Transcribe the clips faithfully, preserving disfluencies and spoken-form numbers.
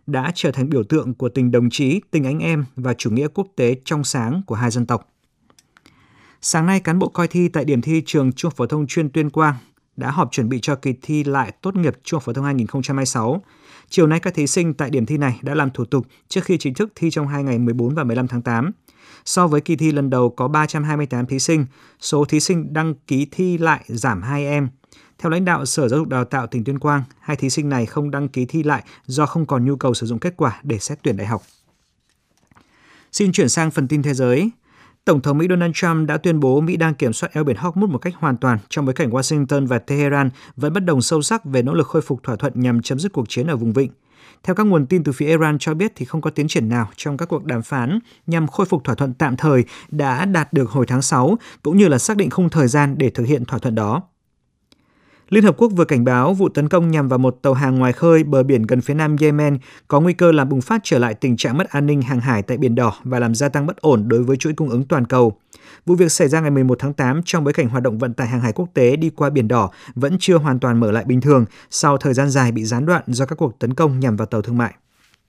đã trở thành biểu tượng của tình đồng chí, tình anh em và chủ nghĩa quốc tế trong sáng của hai dân tộc. Sáng nay, cán bộ coi thi tại điểm thi trường Trung học phổ thông chuyên Tuyên Quang đã họp chuẩn bị cho kỳ thi lại tốt nghiệp Trung học phổ thông hai không hai sáu. Chiều nay, các thí sinh tại điểm thi này đã làm thủ tục trước khi chính thức thi trong hai ngày mười bốn và mười lăm tháng tám. So với kỳ thi lần đầu có ba trăm hai mươi tám thí sinh, số thí sinh đăng ký thi lại giảm hai em. Theo lãnh đạo Sở Giáo dục Đào tạo tỉnh Tuyên Quang, hai thí sinh này không đăng ký thi lại do không còn nhu cầu sử dụng kết quả để xét tuyển đại học. Xin chuyển sang phần tin thế giới. Tổng thống Mỹ Donald Trump đã tuyên bố Mỹ đang kiểm soát eo biển Hormuz một cách hoàn toàn trong bối cảnh Washington và Tehran vẫn bất đồng sâu sắc về nỗ lực khôi phục thỏa thuận nhằm chấm dứt cuộc chiến ở vùng vịnh. Theo các nguồn tin từ phía Iran cho biết thì không có tiến triển nào trong các cuộc đàm phán nhằm khôi phục thỏa thuận tạm thời đã đạt được hồi tháng sáu, cũng như là xác định khung thời gian để thực hiện thỏa thuận đó. Liên Hợp Quốc vừa cảnh báo vụ tấn công nhằm vào một tàu hàng ngoài khơi bờ biển gần phía nam Yemen có nguy cơ làm bùng phát trở lại tình trạng mất an ninh hàng hải tại Biển Đỏ và làm gia tăng bất ổn đối với chuỗi cung ứng toàn cầu. Vụ việc xảy ra ngày mười một tháng tám trong bối cảnh hoạt động vận tải hàng hải quốc tế đi qua Biển Đỏ vẫn chưa hoàn toàn mở lại bình thường sau thời gian dài bị gián đoạn do các cuộc tấn công nhằm vào tàu thương mại.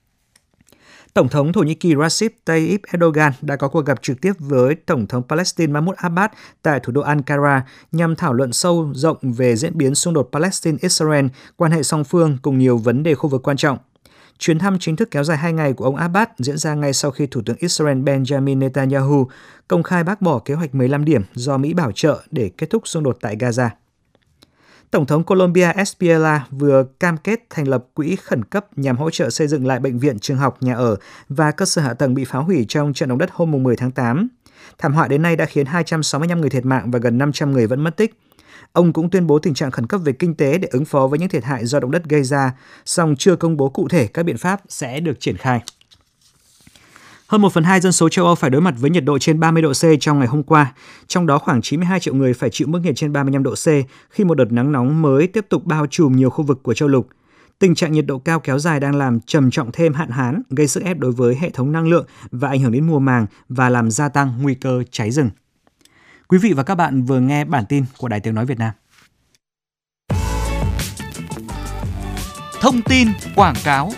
Tổng thống Thổ Nhĩ Kỳ Recep Tayyip Erdogan đã có cuộc gặp trực tiếp với Tổng thống Palestine Mahmoud Abbas tại thủ đô Ankara nhằm thảo luận sâu rộng về diễn biến xung đột Palestine-Israel, quan hệ song phương cùng nhiều vấn đề khu vực quan trọng. Chuyến thăm chính thức kéo dài hai ngày của ông Abbas diễn ra ngay sau khi Thủ tướng Israel Benjamin Netanyahu công khai bác bỏ kế hoạch mười lăm điểm do Mỹ bảo trợ để kết thúc xung đột tại Gaza. Tổng thống Colombia Espriella vừa cam kết thành lập quỹ khẩn cấp nhằm hỗ trợ xây dựng lại bệnh viện, trường học, nhà ở và cơ sở hạ tầng bị phá hủy trong trận động đất hôm mười tháng tám. Thảm họa đến nay đã khiến hai trăm sáu mươi lăm người thiệt mạng và gần năm trăm người vẫn mất tích. Ông cũng tuyên bố tình trạng khẩn cấp về kinh tế để ứng phó với những thiệt hại do động đất gây ra, song chưa công bố cụ thể các biện pháp sẽ được triển khai. Hơn một phần hai dân số châu Âu phải đối mặt với nhiệt độ trên ba mươi độ C trong ngày hôm qua, trong đó khoảng chín mươi hai triệu người phải chịu mức nhiệt trên ba mươi lăm độ C khi một đợt nắng nóng mới tiếp tục bao trùm nhiều khu vực của châu lục. Tình trạng nhiệt độ cao kéo dài đang làm trầm trọng thêm hạn hán, gây sức ép đối với hệ thống năng lượng và ảnh hưởng đến mùa màng và làm gia tăng nguy cơ cháy rừng. Quý vị và các bạn vừa nghe bản tin của Đài Tiếng nói Việt Nam. Thông tin quảng cáo.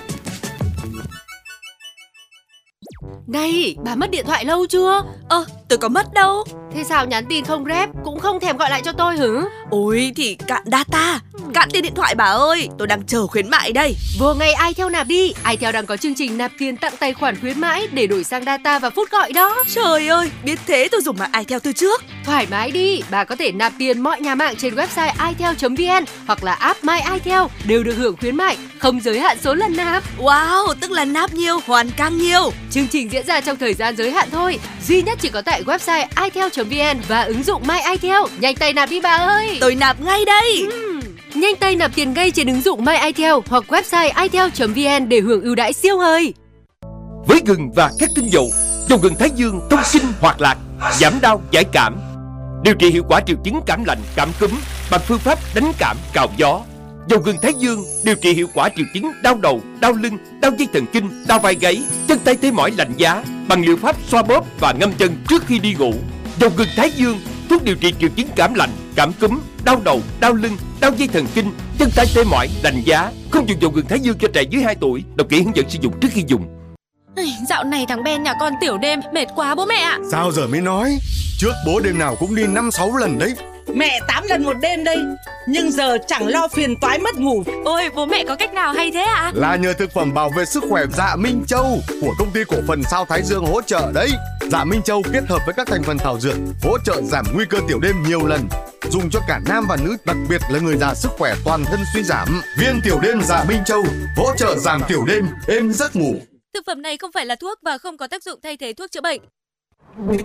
Này, bà mất điện thoại lâu chưa? Ơ, tôi có mất đâu. Thế sao nhắn tin không rep, cũng không thèm gọi lại cho tôi hử? Ôi thì cạn data, cạn tiền điện thoại bà ơi, tôi đang chờ khuyến mại đây. Vô ngay iTel nạp đi, iTel đang có chương trình nạp tiền tặng tài khoản khuyến mãi để đổi sang data và phút gọi đó. Trời ơi, biết thế tôi dùng mạng iTel từ trước. Thoải mái đi, bà có thể nạp tiền mọi nhà mạng trên website itel chấm vn hoặc là app My iTel đều được hưởng khuyến mại, không giới hạn số lần nạp. Wow, tức là nạp nhiều, hoàn càng nhiều. Chương trình diễn ra trong thời gian giới hạn thôi, duy nhất chỉ có tại website itel chấm vn và ứng dụng My iTel. Nhanh tay nạp đi bà ơi. Tôi nạp ngay đây. Uhm. Nhanh tay nạp tiền ngay trên ứng dụng My iTel hoặc website itel chấm vn để hưởng ưu đãi siêu hời. Với gừng và các tinh dầu, dầu gừng Thái Dương thông kinh hoạt lạc, giảm đau giải cảm, điều trị hiệu quả triệu chứng cảm lạnh, cảm cúm bằng phương pháp đánh cảm cào gió. Dầu gừng Thái Dương điều trị hiệu quả triệu chứng đau đầu, đau lưng, đau dây thần kinh, đau vai gáy, chân tay tê mỏi lạnh giá bằng liệu pháp xoa bóp và ngâm chân trước khi đi ngủ. Dầu gừng Thái Dương thuốc điều trị triệu chứng cảm lạnh, cảm cúm, đau đầu, đau lưng, đau dây thần kinh, chân tay tê mỏi, lạnh giá. Không dùng dầu gừng Thái Dương cho trẻ dưới hai tuổi. Đọc kỹ hướng dẫn sử dụng trước khi dùng. Dạo này thằng Ben nhà con tiểu đêm mệt quá bố mẹ ạ. Sao giờ mới nói? Trước bố đêm nào cũng đi năm sáu lần đấy. Mẹ tám lần một đêm đây, nhưng giờ chẳng lo phiền toái mất ngủ. Ôi bố mẹ có cách nào hay thế ạ? À? Là nhờ thực phẩm bảo vệ sức khỏe Dạ Minh Châu của công ty cổ phần Sao Thái Dương hỗ trợ đấy. Dạ Minh Châu kết hợp với các thành phần thảo dược hỗ trợ giảm nguy cơ tiểu đêm nhiều lần, dùng cho cả nam và nữ, đặc biệt là người già sức khỏe toàn thân suy giảm. Viên tiểu đêm Dạ Minh Châu hỗ trợ giảm tiểu đêm, êm giấc ngủ. Thực phẩm này không phải là thuốc và không có tác dụng thay thế thuốc chữa bệnh.